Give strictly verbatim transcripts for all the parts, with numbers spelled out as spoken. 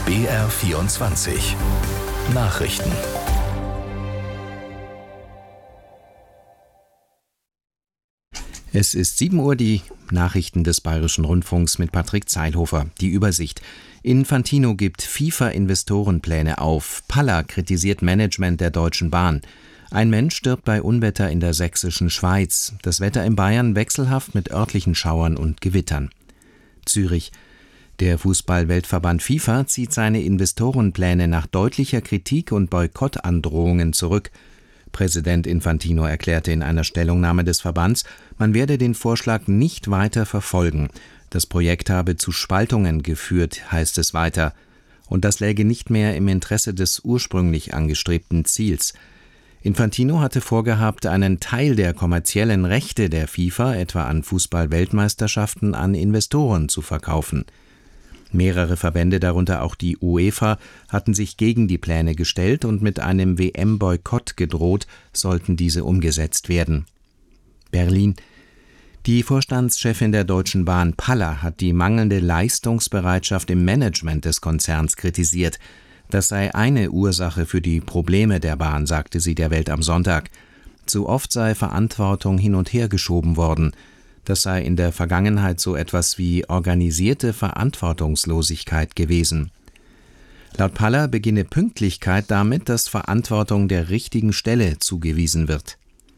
B R vierundzwanzig Nachrichten. Es ist sieben Uhr, die Nachrichten des Bayerischen Rundfunks mit Patrick Zeilhofer. Die Übersicht. Infantino gibt FIFA-Investorenpläne auf. Palla kritisiert Management der Deutschen Bahn. Ein Mensch stirbt bei Unwetter in der sächsischen Schweiz. Das Wetter in Bayern wechselhaft mit örtlichen Schauern und Gewittern. Zürich. Der Fußball-Weltverband FIFA zieht seine Investorenpläne nach deutlicher Kritik und Boykottandrohungen zurück. Präsident Infantino erklärte in einer Stellungnahme des Verbands, man werde den Vorschlag nicht weiter verfolgen. Das Projekt habe zu Spaltungen geführt, heißt es weiter. Und das läge nicht mehr im Interesse des ursprünglich angestrebten Ziels. Infantino hatte vorgehabt, einen Teil der kommerziellen Rechte der FIFA, etwa an Fußball-Weltmeisterschaften, an Investoren zu verkaufen. Mehrere Verbände, darunter auch die UEFA, hatten sich gegen die Pläne gestellt und mit einem W M-Boykott gedroht, sollten diese umgesetzt werden. Berlin. Die Vorstandschefin der Deutschen Bahn, Palla, hat die mangelnde Leistungsbereitschaft im Management des Konzerns kritisiert. Das sei eine Ursache für die Probleme der Bahn, sagte sie der Welt am Sonntag. Zu oft sei Verantwortung hin und her geschoben worden. Das sei in der Vergangenheit so etwas wie organisierte Verantwortungslosigkeit gewesen. Laut Palla beginne Pünktlichkeit damit, dass Verantwortung der richtigen Stelle zugewiesen wird.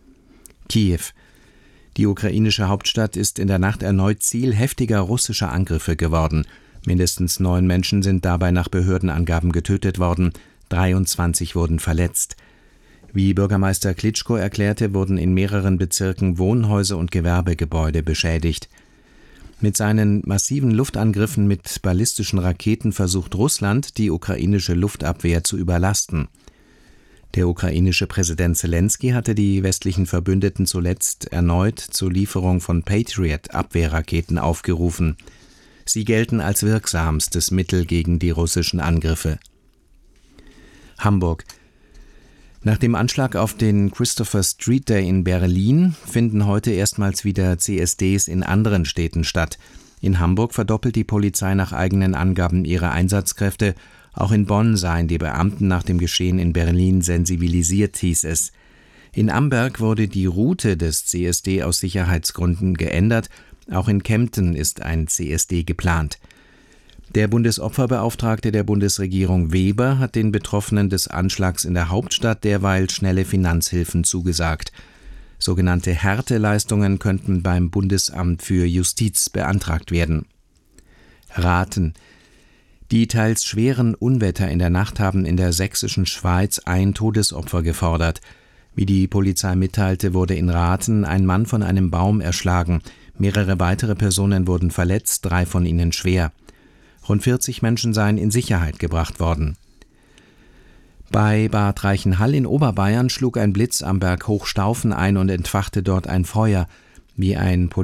Kiew. Die ukrainische Hauptstadt ist in der Nacht erneut Ziel heftiger russischer Angriffe geworden. Mindestens neun Menschen sind dabei nach Behördenangaben getötet worden, dreiundzwanzig wurden verletzt. Wie Bürgermeister Klitschko erklärte, wurden in mehreren Bezirken Wohnhäuser und Gewerbegebäude beschädigt. Mit seinen massiven Luftangriffen mit ballistischen Raketen versucht Russland, die ukrainische Luftabwehr zu überlasten. Der ukrainische Präsident Selenskyj hatte die westlichen Verbündeten zuletzt erneut zur Lieferung von Patriot-Abwehrraketen aufgerufen. Sie gelten als wirksamstes Mittel gegen die russischen Angriffe. Hamburg. Nach dem Anschlag auf den Christopher Street Day in Berlin finden heute erstmals wieder C S Ds in anderen Städten statt. In Hamburg verdoppelt die Polizei nach eigenen Angaben ihre Einsatzkräfte. Auch in Bonn seien die Beamten nach dem Geschehen in Berlin sensibilisiert, hieß es. In Amberg wurde die Route des C S D aus Sicherheitsgründen geändert. Auch in Kempten ist ein C S D geplant. Der Bundesopferbeauftragte der Bundesregierung Weber hat den Betroffenen des Anschlags in der Hauptstadt derweil schnelle Finanzhilfen zugesagt. Sogenannte Härteleistungen könnten beim Bundesamt für Justiz beantragt werden. Rathen. Die teils schweren Unwetter in der Nacht haben in der sächsischen Schweiz ein Todesopfer gefordert. Wie die Polizei mitteilte, wurde in Rathen ein Mann von einem Baum erschlagen. Mehrere weitere Personen wurden verletzt, drei von ihnen schwer. Rund vierzig Menschen seien in Sicherheit gebracht worden. Bei Bad Reichenhall in Oberbayern schlug ein Blitz am Berg Hochstaufen ein und entfachte dort ein Feuer. Wie ein